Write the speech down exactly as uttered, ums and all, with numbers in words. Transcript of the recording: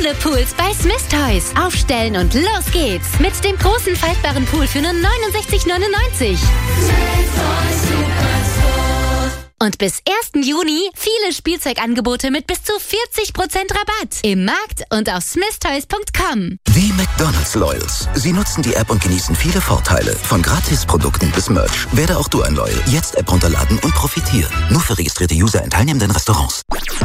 coole Pools bei Smith Toys. Aufstellen und los geht's. Mit dem großen faltbaren Pool für nur neunundsechzig neunundneunzig. Und bis ersten Juni viele Spielzeugangebote mit bis zu vierzig Prozent Rabatt. Im Markt und auf smith toys punkt com. Die McDonald's Loyals. Sie nutzen die App und genießen viele Vorteile. Von Gratisprodukten bis Merch. Werde auch du ein Loyal. Jetzt App runterladen und profitieren. Nur für registrierte User in teilnehmenden Restaurants.